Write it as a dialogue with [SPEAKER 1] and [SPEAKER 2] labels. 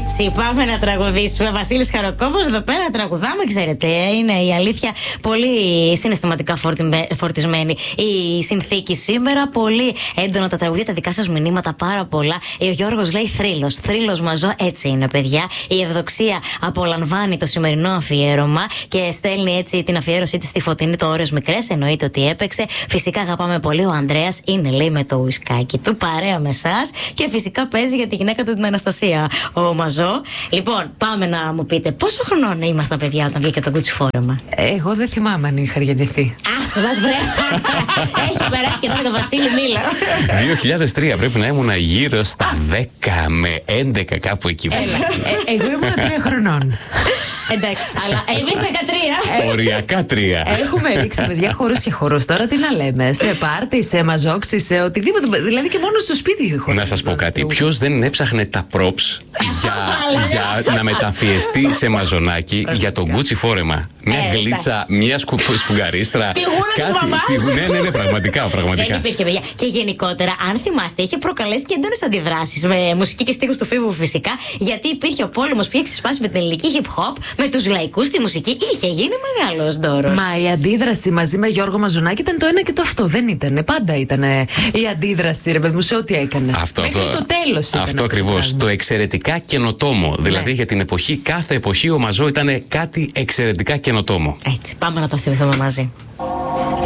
[SPEAKER 1] Έτσι, πάμε να τραγουδήσουμε. Βασίλης Χαροκόπος εδώ πέρα τραγουδάμε, ξέρετε. Είναι η αλήθεια πολύ συναισθηματικά φορτισμένη η συνθήκη σήμερα. Πολύ έντονα τα τραγουδία, τα δικά σας μηνύματα πάρα πολλά. Ο Γιώργος λέει θρύλος. Θρύλος μαζό, έτσι είναι, παιδιά. Η Ευδοξία απολαμβάνει το σημερινό αφιέρωμα και στέλνει έτσι την αφιέρωσή της στη Φωτεινή, το Όρος Μικρές. Εννοείται ότι έπαιξε. Φυσικά αγαπάμε πολύ. Ο Ανδρέας είναι, λέει, με το ουισκάκι του, παρέα με εσάς. Και φυσικά παίζει για τη γυναίκα του την Αναστασία, ο Μαζό. Λοιπόν, πάμε να μου πείτε πόσο χρονών ήμασταν, παιδιά, όταν βγήκε το Gucci φόρεμα.
[SPEAKER 2] Εγώ δεν θυμάμαι αν είχα γεννηθεί.
[SPEAKER 1] Άσε μας, βρε. Έχει περάσει και εδώ το Βασίλη Μίλα.
[SPEAKER 3] 2003 πρέπει να ήμουν γύρω στα 10 με 11, κάπου εκεί.
[SPEAKER 2] Εγώ ήμουν 3 χρονών.
[SPEAKER 1] Εντάξει, αλλά εμείς 13.
[SPEAKER 3] Οριακά 3.
[SPEAKER 2] Έχουμε ρίξει, παιδιά, χορούς και χορούς. Τώρα τι να λέμε, σε πάρτι, σε μαζόξι, σε οτιδήποτε. Δηλαδή και μόνο στο σπίτι έχω.
[SPEAKER 3] Να σας πω κάτι. Ποιος δεν έψαχνε τα props για να μεταφιεστεί σε μαζονάκι για το Gucci φόρεμα? Μια γλίτσα, μια σπουγγαρίστρα.
[SPEAKER 1] Τη γούνα της μαμάς.
[SPEAKER 3] Ναι, πραγματικά.
[SPEAKER 1] Δεν υπήρχε, παιδιά. Και γενικότερα, αν θυμάστε, είχε προκαλέσει και έντονες αντιδράσεις με μουσική και στίχους του Φίβου, φυσικά. Γιατί υπήρχε ο πόλεμος που είχε ξεσπάσει με την ελληνική hip hop, με τους λαϊκούς στη μουσική. Είχε γίνει μεγάλος δώρος.
[SPEAKER 2] Μα η αντίδραση μαζί με Γιώργο Μαζονάκη ήταν το ένα και το αυτό. Δεν ήταν. Πάντα ήταν η αντίδραση, ρε παιδί μου, σε ό,τι έκανε. Μέχρι το τέλος.
[SPEAKER 3] Αυτό ακριβώς. Το εξαιρετικά καινοτόμο. Δηλαδή για την εποχή, κάθε εποχή ο Μαζό ήταν κάτι εξαιρετικά καινοτόμο.
[SPEAKER 1] Έτσι, πάμε να το θυμηθούμε μαζί.